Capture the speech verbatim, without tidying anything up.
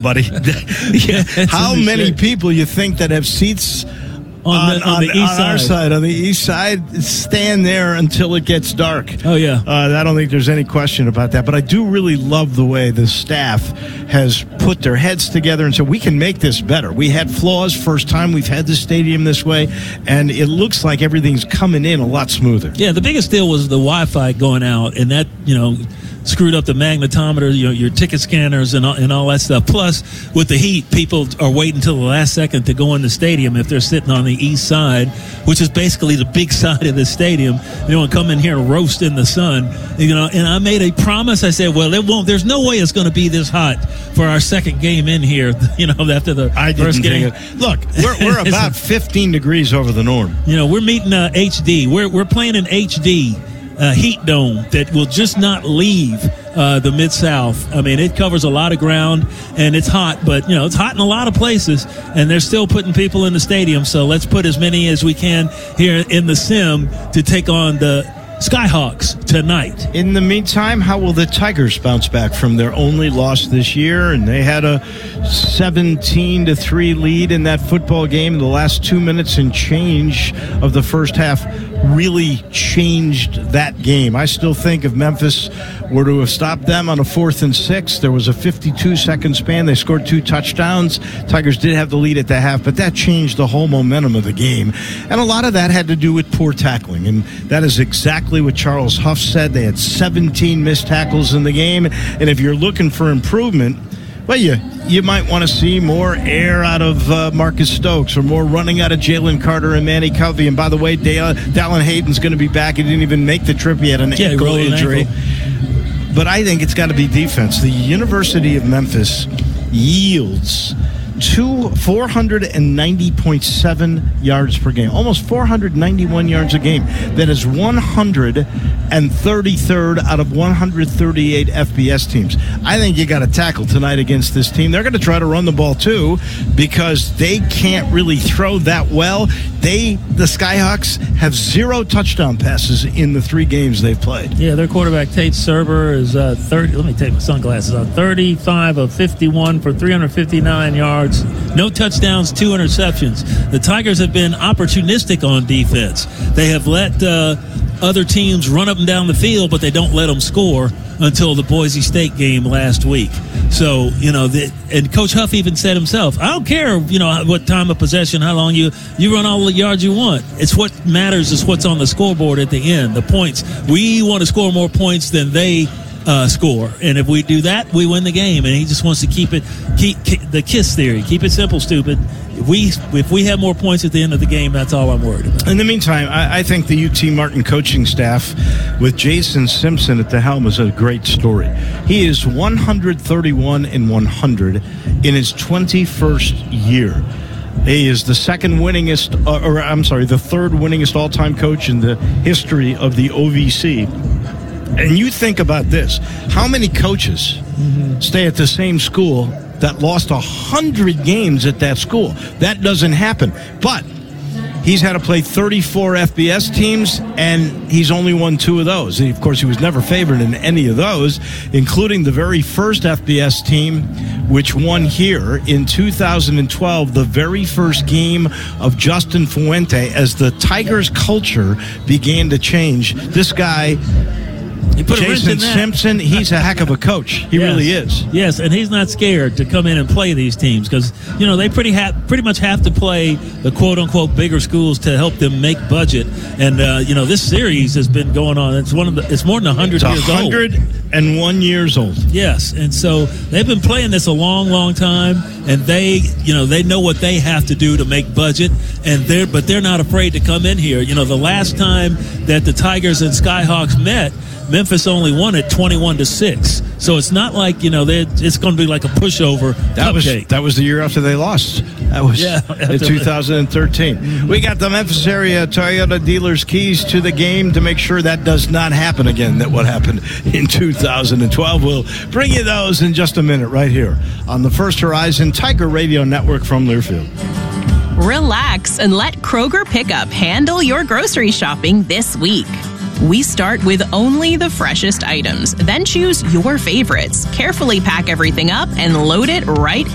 buddy. Yeah. How many people you think that have seats on, on, the, on, on, the east on side. our side, on the east side, stand there until it gets dark? Oh, yeah. Uh, I don't think there's any question about that. But I do really love the way the staff has put their heads together and said, we can make this better. We had flaws first time we've had the stadium this way, and it looks like everything's coming in a lot smoother. Yeah, the biggest deal was the Wi-Fi going out, and that, you know, screwed up the magnetometer, you know, your ticket scanners and all, and all that stuff. Plus, with the heat, people are waiting until the last second to go in the stadium if they're sitting on the east side, which is basically the big side of the stadium. They want to come in here and roast in the sun, you know. And I made a promise. I said, well, it won't. There's no way it's going to be this hot for our second game in here, you know, after the I first game. Look, we're, we're about fifteen degrees over the norm. You know, we're meeting uh, H D. We're we're playing in H D. Uh, heat dome that will just not leave uh, the Mid-South. I mean, it covers a lot of ground, and it's hot, but, you know, it's hot in a lot of places, and they're still putting people in the stadium, so let's put as many as we can here in the Sim to take on the Skyhawks tonight. In the meantime, how will the Tigers bounce back from their only loss this year? And they had a seventeen to three lead in that football game. The last two minutes and change of the first half really changed that game. I still think if Memphis were to have stopped them on a fourth and six, there was a fifty-two second span. They scored two touchdowns. Tigers did have the lead at the half, but that changed the whole momentum of the game. And a lot of that had to do with poor tackling. And that is exactly what Charles Huff said. They had seventeen missed tackles in the game. And if you're looking for improvement, well, you, you might want to see more air out of uh, Marcus Stokes or more running out of Jalen Carter and Manny Covey. And by the way, Dale, Dallin Hayden's going to be back. He didn't even make the trip. He had an yeah, ankle injury. An ankle. But I think it's got to be defense. The University of Memphis yields two four ninety point seven yards per game, almost four hundred ninety-one yards a game. That is one hundred thirty-third out of one hundred thirty-eight F B S teams. I think you got to tackle tonight against this team. They're going to try to run the ball too because they can't really throw that well. They, the Skyhawks, have zero touchdown passes in the three games they've played. Yeah, their quarterback Tate Serber is uh, thirty. Let me take my sunglasses on. thirty-five of fifty-one for three hundred fifty-nine yards. No touchdowns, two interceptions. The Tigers have been opportunistic on defense. They have let uh, other teams run up and down the field, but they don't let them score until the Boise State game last week. So, you know, the, and Coach Huff even said himself, I don't care, you know, what time of possession, how long you, you run all the yards you want. It's what matters is what's on the scoreboard at the end, the points. We want to score more points than they Uh, score, and if we do that, we win the game. And he just wants to keep it, keep, keep the KISS theory, keep it simple, stupid. If we if we have more points at the end of the game, that's all I'm worried about. In the meantime, I, I think the U T Martin coaching staff with Jason Simpson at the helm is a great story. He is one hundred thirty-one and one hundred in his twenty-first year. He is the second winningest, uh, or I'm sorry, the third winningest all-time coach in the history of the O V C. And you think about this. How many coaches mm-hmm. stay at the same school that lost one hundred games at that school? That doesn't happen. But he's had to play thirty-four F B S teams, and he's only won two of those. And of course, he was never favored in any of those, including the very first F B S team, which won here in two thousand twelve, the very first game of Justin Fuente, as the Tigers culture began to change. This guy... He put Jason Simpson, he's a heck of a coach. He yes. really is. Yes, and he's not scared to come in and play these teams because, you know, they pretty ha- pretty much have to play the quote-unquote bigger schools to help them make budget. And, uh, you know, this series has been going on. It's one of the. It's more than one hundred it's years one hundred old. one hundred one years old. Yes, and so they've been playing this a long, long time, and they, you know, they know what they have to do to make budget, and they're but they're not afraid to come in here. You know, the last time that the Tigers and Skyhawks met, Memphis only won it twenty-one to six. So it's not like, you know, it's going to be like a pushover that cupcake. Was, that was the year after they lost. That was yeah, in two thousand thirteen. Mm-hmm. We got the Memphis area Toyota dealers' keys to the game to make sure that does not happen again, that what happened in two thousand twelve. We'll bring you those in just a minute right here on the First Horizon Tiger Radio Network from Learfield. Relax and let Kroger Pickup handle your grocery shopping this week. We start with only the freshest items, then choose your favorites, carefully pack everything up, and load it right